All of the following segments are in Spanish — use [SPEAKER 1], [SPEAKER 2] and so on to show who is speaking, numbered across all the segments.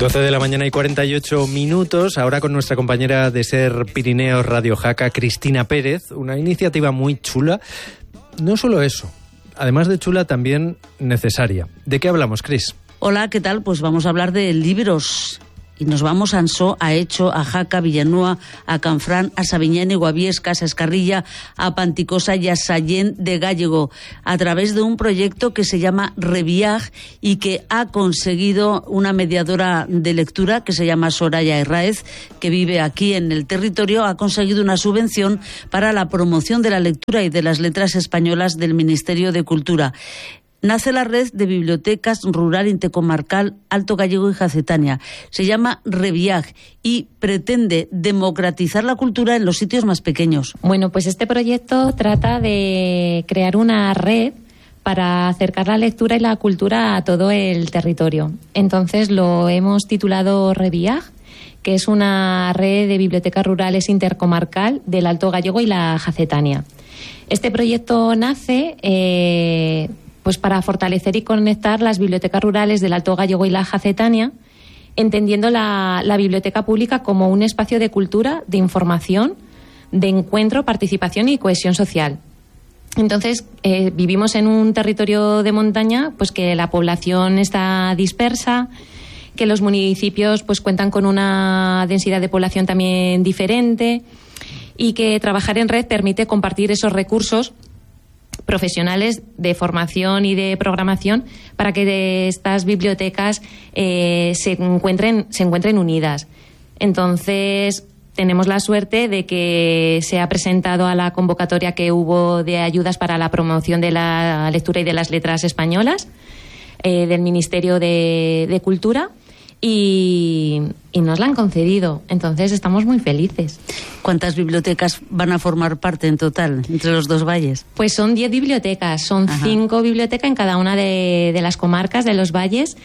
[SPEAKER 1] 12 de la mañana y 48 minutos, ahora con nuestra compañera de Ser Pirineos Radio Jaca, Cristina Pérez, una iniciativa muy chula. No solo eso, además de chula, también necesaria. ¿De qué hablamos, Cris?
[SPEAKER 2] Hola, ¿qué tal? Pues vamos a hablar de libros. Y nos vamos a Ansó, a Echo, a Jaca, a Villanueva, a Canfrán, a Sabiñán, Guaviescas, a Escarrilla, a Panticosa y a Sallén de Gállego, a través de un proyecto que se llama Reviaj y que ha conseguido una mediadora de lectura que se llama Soraya Herráez, que vive aquí en el territorio. Ha conseguido una subvención para la promoción de la lectura y de las letras españolas del Ministerio de Cultura. Nace la red de bibliotecas rural intercomarcal Alto Gállego y Jacetania. Se llama Reviaj y pretende democratizar la cultura en los sitios más pequeños.
[SPEAKER 3] Bueno, pues este proyecto trata de crear una red para acercar la lectura y la cultura a todo el territorio. Entonces lo hemos titulado Reviaj, que es una red de bibliotecas rurales intercomarcal del Alto Gállego y la Jacetania. Este proyecto nace pues para fortalecer y conectar las bibliotecas rurales del Alto Gállego y la Jacetania, entendiendo la biblioteca pública como un espacio de cultura, de información, de encuentro, participación y cohesión social. Entonces, vivimos en un territorio de montaña, pues que la población está dispersa, que los municipios pues cuentan con una densidad de población también diferente y que trabajar en red permite compartir esos recursos profesionales de formación y de programación para que estas bibliotecas se encuentren unidas. Entonces, tenemos la suerte de que se ha presentado a la convocatoria que hubo de ayudas para la promoción de la lectura y de las letras españolas del Ministerio de Cultura y nos la han concedido. Entonces, estamos muy felices.
[SPEAKER 2] ¿Cuántas bibliotecas van a formar parte en total entre los dos valles?
[SPEAKER 3] Pues son 10 bibliotecas, son 5 bibliotecas en cada una de las comarcas de los valles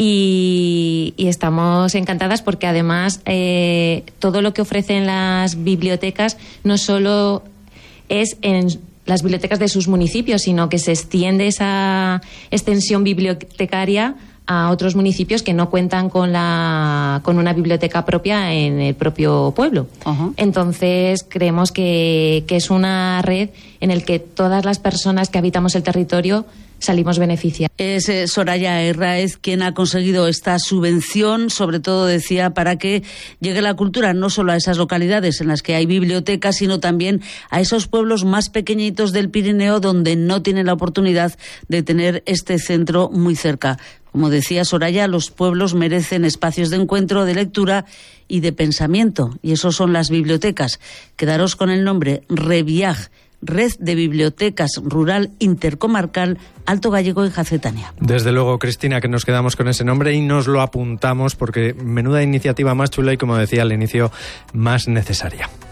[SPEAKER 3] y estamos encantadas porque además todo lo que ofrecen las bibliotecas no solo es en las bibliotecas de sus municipios, sino que se extiende esa extensión bibliotecaria a otros municipios que no cuentan con una biblioteca propia en el propio pueblo. Entonces creemos que es una red en la que todas las personas que habitamos el territorio salimos beneficiados.
[SPEAKER 2] Es Soraya Herráez quien ha conseguido esta subvención, sobre todo, decía, para que llegue la cultura no solo a esas localidades en las que hay bibliotecas, sino también a esos pueblos más pequeñitos del Pirineo donde no tienen la oportunidad de tener este centro muy cerca. Como decía Soraya, los pueblos merecen espacios de encuentro, de lectura y de pensamiento, y eso son las bibliotecas. Quedaros con el nombre Reviaj, Red de Bibliotecas Rural Intercomarcal Alto Gállego y Jacetania.
[SPEAKER 1] Desde luego, Cristina, que nos quedamos con ese nombre y nos lo apuntamos porque menuda iniciativa más chula y, como decía al inicio, más necesaria.